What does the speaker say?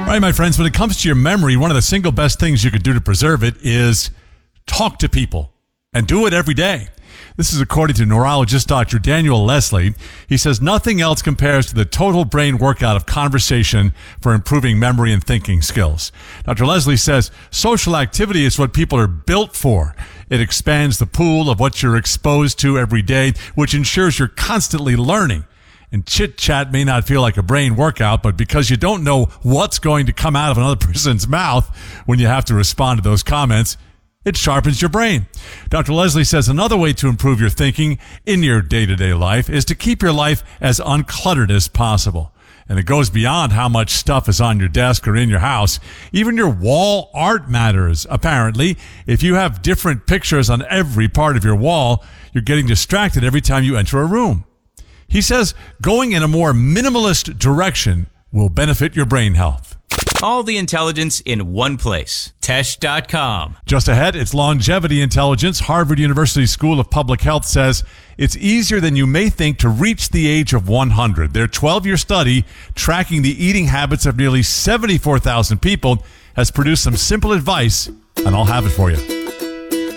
right, my friends, when it comes to your memory, one of the single best things you could do to preserve it is talk to people and do it every day. This is according to neurologist Dr. Daniel Leslie. He says nothing else compares to the total brain workout of conversation for improving memory and thinking skills. Dr. Leslie says social activity is what people are built for. It expands the pool of what you're exposed to every day, which ensures you're constantly learning. And chit-chat may not feel like a brain workout, but because you don't know what's going to come out of another person's mouth when you have to respond to those comments, it sharpens your brain. Dr. Leslie says another way to improve your thinking in your day-to-day life is to keep your life as uncluttered as possible. And it goes beyond how much stuff is on your desk or in your house. Even your wall art matters, apparently. If you have different pictures on every part of your wall, you're getting distracted every time you enter a room. He says going in a more minimalist direction will benefit your brain health. All the intelligence in one place. Tesh.com. Just ahead, it's longevity intelligence. Harvard University School of Public Health says it's easier than you may think to reach the age of 100. Their 12-year study tracking the eating habits of nearly 74,000 people has produced some simple advice, and I'll have it for you.